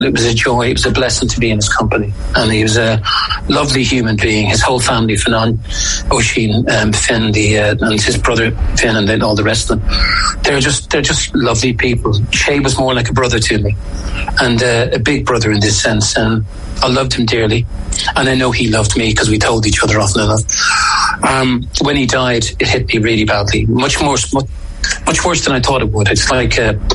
It was a joy. It was a blessing to be in his company. And he was a lovely human being. His whole family, Finan, Oisin, Finn, and his brother Finn, and then all the rest of them. They're just lovely people. Shay was more like a brother to me, and a big brother in this sense. And I loved him dearly, and I know he loved me because we told each other often enough. When he died, it hit me really badly, much worse than I thought it would. It's like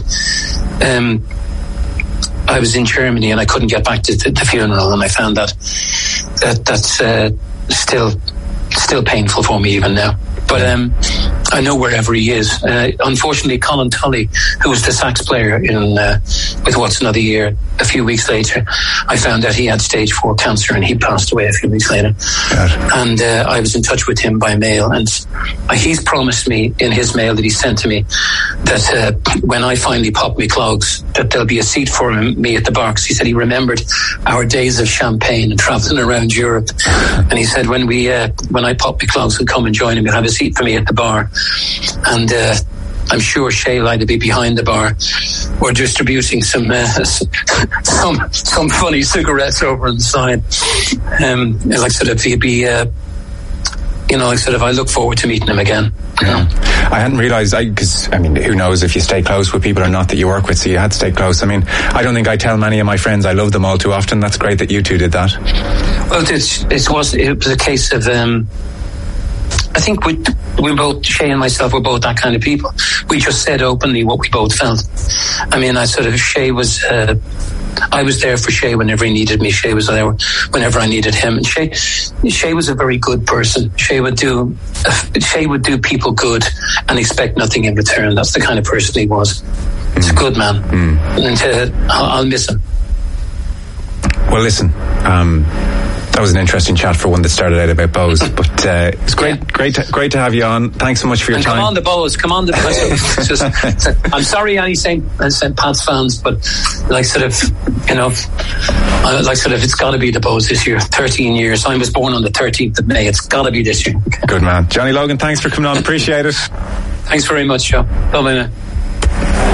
I was in Germany and I couldn't get back to the funeral, and I found that's still painful for me even now. But I know wherever he is. Unfortunately, Colin Tully, who was the sax player with What's Another Year, a few weeks later, I found out he had stage 4 cancer, and he passed away a few weeks later. God. And I was in touch with him by mail, and he's promised me in his mail that he sent to me that when I finally pop my clogs, that there'll be a seat for me at the bar. He said he remembered our days of champagne and travelling around Europe, and he said when I pop my clogs and come and join him, he'll have a seat for me at the bar. And I'm sure Shay will either be behind the bar or distributing some funny cigarettes over on the side. Like sort of he'd be, like sort of, I look forward to meeting him again. Yeah. I hadn't realised, because who knows if you stay close with people or not that you work with, so you had to stay close. I don't think I tell many of my friends I love them all too often. That's great that you two did that. Well, it was a case of, I think we both, Shay and myself, were both that kind of people. We just said openly what we both felt. I was there for Shay whenever he needed me. Shay was there whenever I needed him. And Shay was a very good person. Shay would do people good and expect nothing in return. That's the kind of person he was. He's a good man. And I'll miss him. Well, listen, that was an interesting chat for one that started out about Bows, but it's great to have you on. Thanks so much for your time. Come on the Bows. I'm sorry, any St. Pat's fans, but it's got to be the Bows this year. 13 years. I was born on the 13th of May. It's got to be this year. Good man, Johnny Logan. Thanks for coming on. Appreciate it. Thanks very much, Joe. Bye-bye now.